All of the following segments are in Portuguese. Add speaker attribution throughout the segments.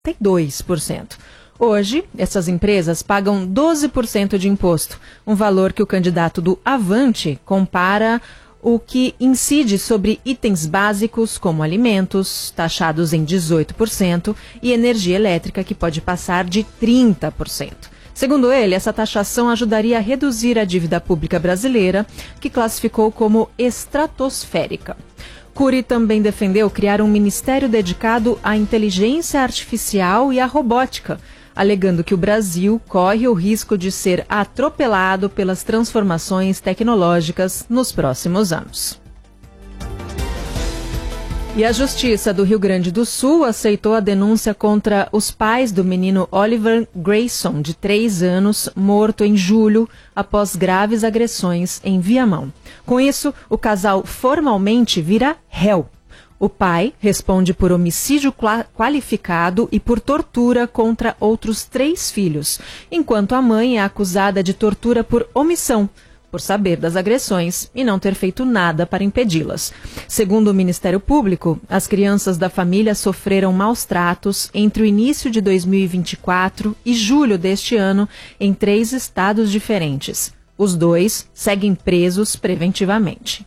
Speaker 1: 42%. Hoje, essas empresas pagam 12% de imposto, um valor que o candidato do Avante compara o que incide sobre itens básicos como alimentos, taxados em 18%, e energia elétrica, que pode passar de 30%. Segundo ele, essa taxação ajudaria a reduzir a dívida pública brasileira, que classificou como estratosférica. Cury também defendeu criar um ministério dedicado à inteligência artificial e à robótica, alegando que o Brasil corre o risco de ser atropelado pelas transformações tecnológicas nos próximos anos. E a Justiça do Rio Grande do Sul aceitou a denúncia contra os pais do menino Oliver Grayson, de 3 anos, morto em julho após graves agressões em Viamão. Com isso, o casal formalmente vira réu. O pai responde por homicídio qualificado e por tortura contra outros 3 filhos, enquanto a mãe é acusada de tortura por omissão, por saber das agressões e não ter feito nada para impedi-las. Segundo o Ministério Público, as crianças da família sofreram maus tratos entre o início de 2024 e julho deste ano em 3 estados diferentes. Os 2 seguem presos preventivamente.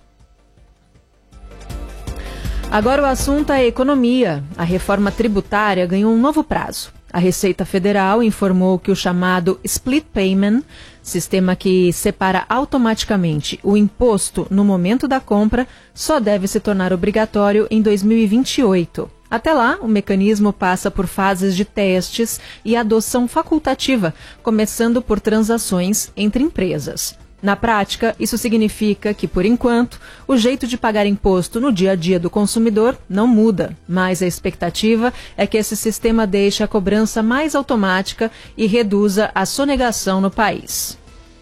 Speaker 1: Agora o assunto é a economia. A reforma tributária ganhou um novo prazo. A Receita Federal informou que o chamado Split Payment, sistema que separa automaticamente o imposto no momento da compra, só deve se tornar obrigatório em 2028. Até lá, o mecanismo passa por fases de testes e adoção facultativa, começando por transações entre empresas. Na prática, isso significa que, por enquanto, o jeito de pagar imposto no dia a dia do consumidor não muda, mas a expectativa é que esse sistema deixe a cobrança mais automática e reduza a sonegação no país.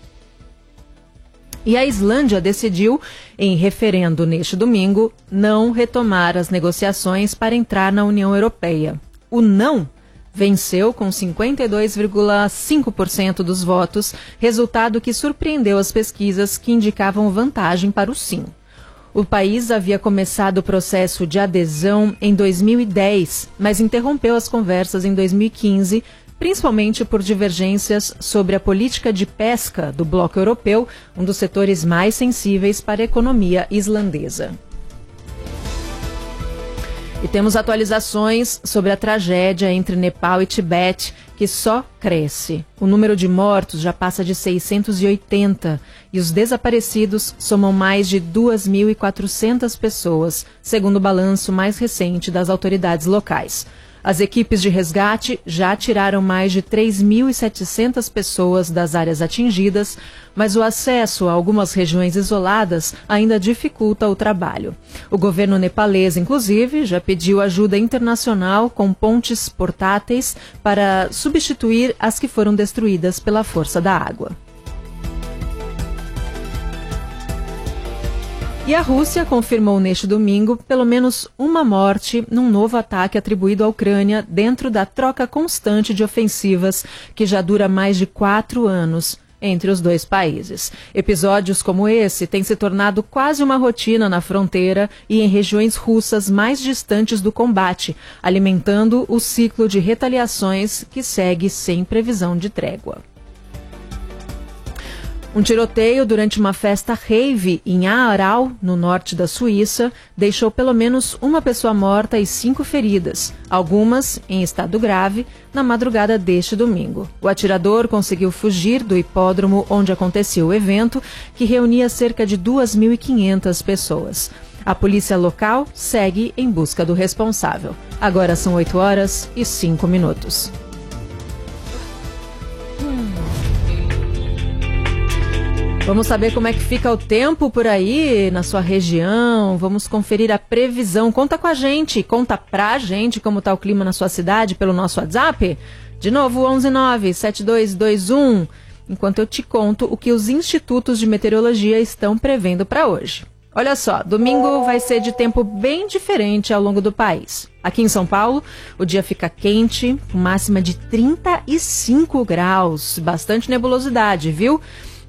Speaker 1: E a Islândia decidiu, em referendo neste domingo, não retomar as negociações para entrar na União Europeia. O não venceu com 52,5% dos votos, resultado que surpreendeu as pesquisas que indicavam vantagem para o sim. O país havia começado o processo de adesão em 2010, mas interrompeu as conversas em 2015, principalmente por divergências sobre a política de pesca do bloco europeu, um dos setores mais sensíveis para a economia islandesa. E temos atualizações sobre a tragédia entre Nepal e Tibete, que só cresce. O número de mortos já passa de 680 e os desaparecidos somam mais de 2.400 pessoas, segundo o balanço mais recente das autoridades locais. As equipes de resgate já tiraram mais de 3.700 pessoas das áreas atingidas, mas o acesso a algumas regiões isoladas ainda dificulta o trabalho. O governo nepalês, inclusive, já pediu ajuda internacional com pontes portáteis para substituir as que foram destruídas pela força da água. E a Rússia confirmou neste domingo pelo menos uma morte num novo ataque atribuído à Ucrânia dentro da troca constante de ofensivas que já dura mais de 4 anos entre os dois países. Episódios como esse têm se tornado quase uma rotina na fronteira e em regiões russas mais distantes do combate, alimentando o ciclo de retaliações que segue sem previsão de trégua. Um tiroteio durante uma festa rave em Aarau, no norte da Suíça, deixou pelo menos uma pessoa morta e 5 feridas, algumas em estado grave, na madrugada deste domingo. O atirador conseguiu fugir do hipódromo onde aconteceu o evento, que reunia cerca de 2.500 pessoas. A polícia local segue em busca do responsável. Agora são 8h05. Vamos saber como é que fica o tempo por aí na sua região, vamos conferir a previsão. Conta com a gente, conta pra gente como está o clima na sua cidade pelo nosso WhatsApp. De novo, 119-7221, enquanto eu te conto o que os institutos de meteorologia estão prevendo para hoje. Olha só, domingo vai ser de tempo bem diferente ao longo do país. Aqui em São Paulo, o dia fica quente, com máxima de 35 graus, bastante nebulosidade, viu?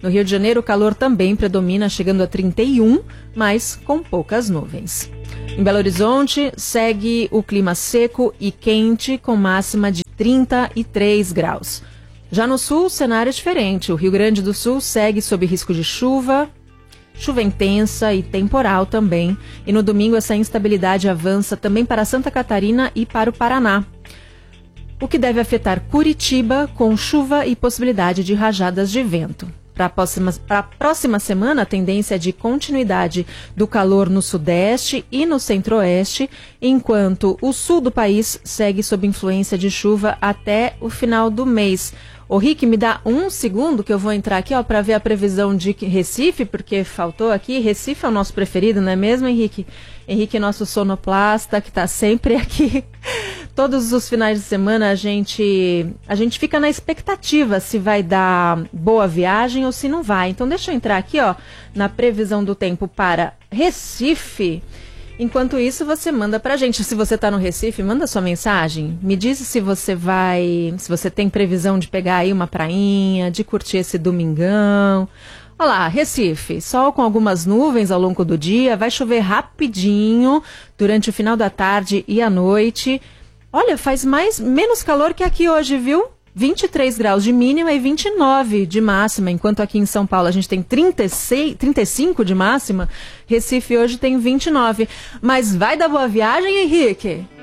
Speaker 1: No Rio de Janeiro, o calor também predomina, chegando a 31, mas com poucas nuvens. Em Belo Horizonte, segue o clima seco e quente, com máxima de 33 graus. Já no sul, o cenário é diferente. O Rio Grande do Sul segue sob risco de chuva intensa e temporal também. E no domingo, essa instabilidade avança também para Santa Catarina e para o Paraná, o que deve afetar Curitiba, com chuva e possibilidade de rajadas de vento. Para a próxima semana, a tendência é de continuidade do calor no sudeste e no centro-oeste, enquanto o sul do país segue sob influência de chuva até o final do mês. Ô Rick, me dá um segundo que eu vou entrar aqui para ver a previsão de Recife, porque faltou aqui. Recife é o nosso preferido, não é mesmo, Henrique? Henrique é nosso sonoplasta, que está sempre aqui. Todos os finais de semana a gente fica na expectativa se vai dar boa viagem ou se não vai. Então deixa eu entrar aqui, na previsão do tempo para Recife. Enquanto isso, você manda pra gente. Se você tá no Recife, manda sua mensagem. Me diz se você tem previsão de pegar aí uma prainha, de curtir esse domingão. Olá, Recife, sol com algumas nuvens ao longo do dia, vai chover rapidinho durante o final da tarde e à noite. Olha, faz menos calor que aqui hoje, viu? 23 graus de mínima e 29 de máxima, enquanto aqui em São Paulo a gente tem 35 de máxima, Recife hoje tem 29. Mas vai dar boa viagem, Henrique?